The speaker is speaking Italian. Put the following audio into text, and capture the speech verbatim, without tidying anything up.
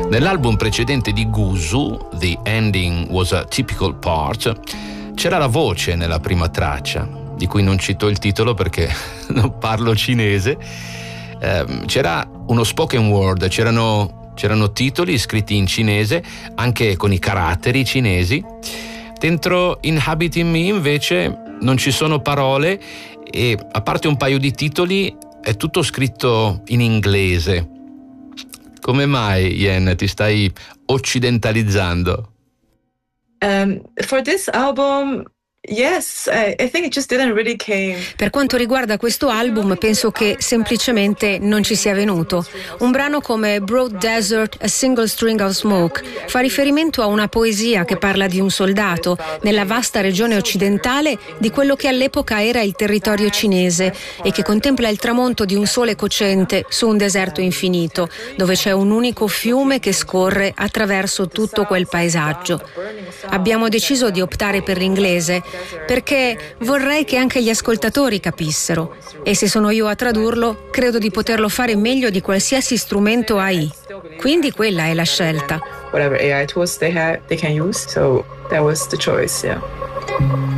Nell'album precedente di Guzu, The Ending Was a Typical Part, c'era la voce nella prima traccia, di cui non cito il titolo perché non parlo cinese. Eh, c'era uno spoken word, c'erano, c'erano titoli scritti in cinese, anche con i caratteri cinesi. Dentro Inhabiting Me invece non ci sono parole e, a parte un paio di titoli, è tutto scritto in inglese. Come mai, Yen, ti stai occidentalizzando? Um, for this album, yes, I, I think it just didn't really came. Per quanto riguarda questo album, penso che semplicemente non ci sia venuto. Un brano come Broad Desert, A Single String of Smoke fa riferimento a una poesia che parla di un soldato nella vasta regione occidentale di quello che all'epoca era il territorio cinese e che contempla il tramonto di un sole cocente su un deserto infinito, dove c'è un unico fiume che scorre attraverso tutto quel paesaggio. Abbiamo deciso di optare per l'inglese perché vorrei che anche gli ascoltatori capissero, e se sono io a tradurlo credo di poterlo fare meglio di qualsiasi strumento A I. Quindi quella è la scelta. Whatever A I tools they have, they can use. So that was the choice, yeah.